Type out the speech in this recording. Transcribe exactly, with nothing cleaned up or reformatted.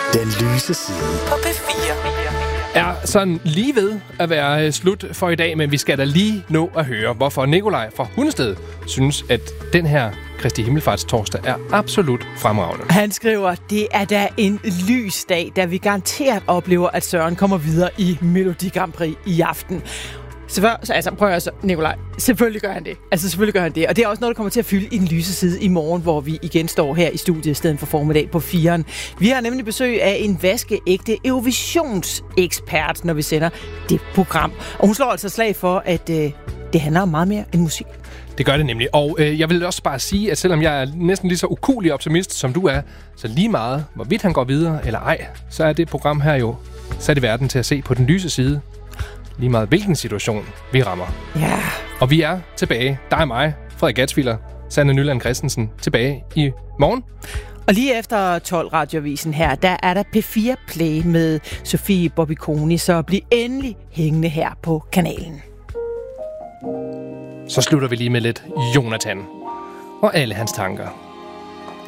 Den lyse side på P fire. Er sådan lige ved at være slut for i dag, men vi skal da lige nå at høre, hvorfor Nikolaj fra Hundested synes, at den her Kristi Himmelfartstorsdag er absolut fremragende. Han skriver, det er da en lys dag, da vi garanteret oplever, at Søren kommer videre i Melodi Grand Prix i aften. Så, så altså, prøv at Nikolaj. Selvfølgelig gør han det. Altså, selvfølgelig gør han det. Og det er også noget, der kommer til at fylde i den lyse side i morgen, hvor vi igen står her i studiet i stedet for formiddag på firen. Vi har nemlig besøg af en vaskeægte Eurovisionsekspert, når vi sender det program. Og hun slår altså slag for, at øh, det handler om meget mere end musik. Det gør det nemlig. Og øh, jeg vil også bare sige, at selvom jeg er næsten lige så ukuelig optimist, som du er, så lige meget, hvorvidt han går videre eller ej, så er det program her jo sat i verden til at se på den lyse side. Lige meget hvilken situation vi rammer. Ja. Og vi er tilbage. Der er mig, Frederik Gatsviller, Sanne Nyland Christensen, tilbage i morgen. Og lige efter tolv radioavisen her, der er der P fire Play med Sofie Bobbiconi, så bliv endelig hængende her på kanalen. Så slutter vi lige med lidt Jonathan og alle hans tanker.